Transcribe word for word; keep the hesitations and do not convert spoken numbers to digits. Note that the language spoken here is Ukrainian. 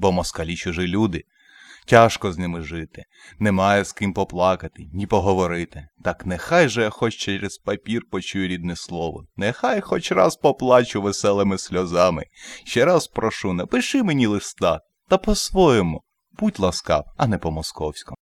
бо москалі чужі люди. Тяжко з ними жити, немає з ким поплакати, ні поговорити. Так нехай же я хоч через папір почую рідне слово, нехай хоч раз поплачу веселими сльозами. Ще раз прошу, напиши мені листа, та по-своєму, будь ласкав, а не по-московському.